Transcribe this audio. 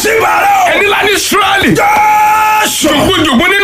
síbàárẹ̀ o. ẹni lá ní Ísírẹ́lì. Jésù. jògbójògbó nínú